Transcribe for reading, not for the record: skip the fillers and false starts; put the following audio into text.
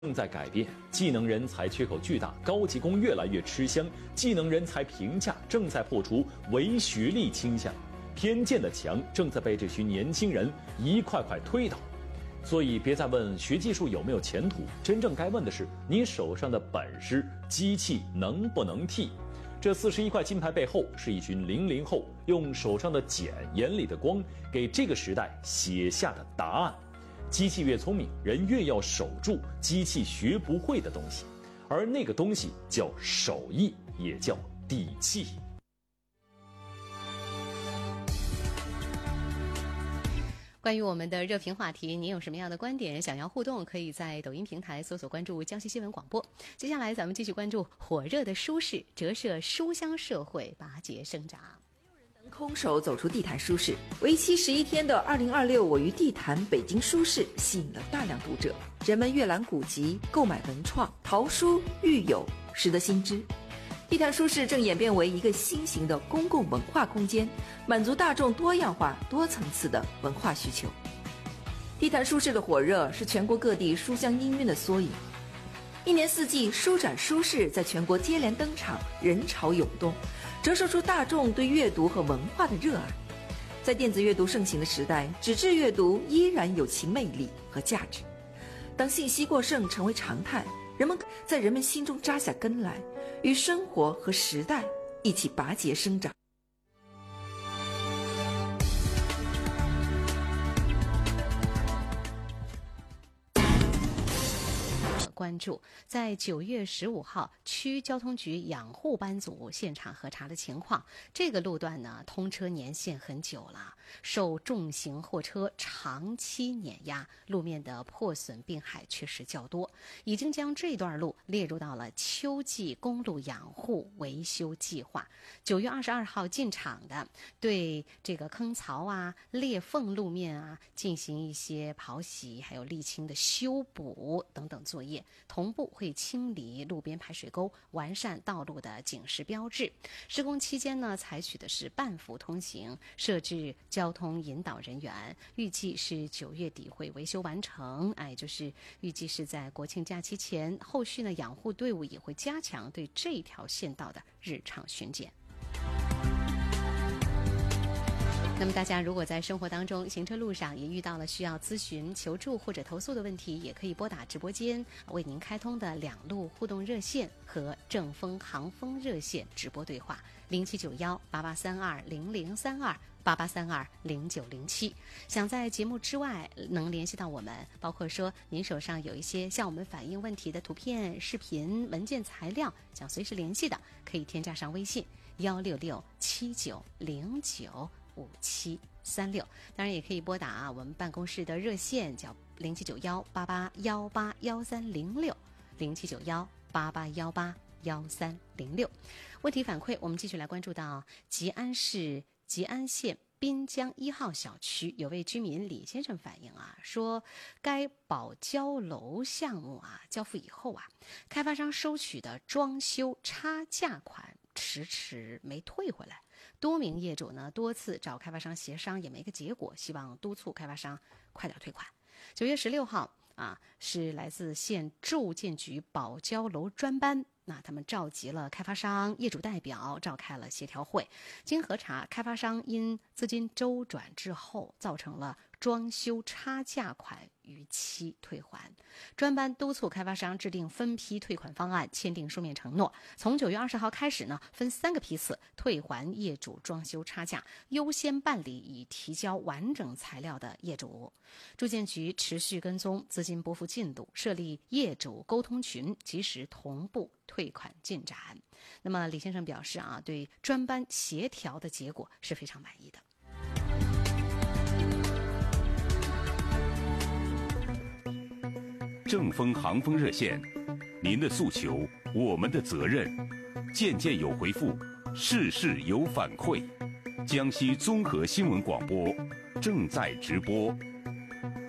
正在改变，技能人才缺口巨大，高级工越来越吃香，技能人才评价正在破除唯学历倾向，偏见的墙正在被这群年轻人一块块推倒。所以别再问学技术有没有前途，真正该问的是你手上的本事，机器能不能替？这41块金牌背后是一群00后用手上的茧、眼里的光给这个时代写下的答案。机器越聪明，人越要守住机器学不会的东西，而那个东西叫手艺，也叫底气。 关于我们的热评话题，您有什么样的观点？想要互动，可以在抖音平台搜索关注江西新闻广播。接下来咱们继续关注火热的书市，折射书香社会，拔节生长。 空手走出地坛书市，为期11天的2026我与地坛北京书市吸引了大量读者，人们阅览古籍、购买文创、淘书、育友，识得新知。地坛书市正演变为一个新型的公共文化空间，满足大众多样化、多层次的文化需求。地坛书市的火热是全国各地书香氤氲的缩影，一年四季书展书市在全国接连登场，人潮涌动，折射出大众对阅读和文化的热爱。在电子阅读盛行的时代，纸质阅读依然有其魅力和价值。当信息过剩成为常态，在人们心中扎下根来，与生活和时代一起拔节生长。 关注在9月15号区交通局养护班组现场核查的情况，这个路段呢通车年限很久了，受重型货车长期碾压，路面的破损病骸确实较多，已经将这段路列入到了秋季公路养护维修计划。9月22号进场的，对这个坑槽啊、裂缝路面啊进行一些刨洗，还有沥青的修补等等作业。同步会清理路边排水沟，完善道路的警示标志。施工期间呢，采取的是半幅通行，设置交通引导人员，预计是9月底会维修完成。就是预计是在国庆假期前。后续呢，养护队伍也会加强对这条县道的日常巡检。那么大家如果在生活当中、行车路上也遇到了需要咨询、求助或者投诉的问题，也可以拨打直播间为您开通的2路互动热线和正风航风热线直播对话：07918832003288320907。想在节目之外能联系到我们，包括说您手上有一些向我们反映问题的图片、视频、文件材料，想随时联系的，可以添加上微信16679095736，当然也可以拨打我们办公室的热线，叫0791881306，0791881306。问题反馈，我们继续来关注到吉安市吉安县滨江1号小区，有位居民李先生反映说该保交楼项目交付以后开发商收取的装修差价款迟迟没退回来，多名业主呢多次找开发商协商也没个结果，希望督促开发商快点退款。9月16号是来自县住建局保交楼专班，他们召集了开发商、业主代表，召开了协调会。经核查，开发商因资金周转之后，造成了装修差价款逾期退还。专班督促开发商制定分批退款方案，签订书面承诺。从9月20号开始呢，分3个批次退还业主装修差价，优先办理已提交完整材料的业主。住建局持续跟踪资金拨付进度，设立业主沟通群，及时同步退款进展。那么李先生表示对专班协调的结果是非常满意的。 正风航风热线，您的诉求，我们的责任，件件有回复，事事有反馈。江西综合新闻广播正在直播。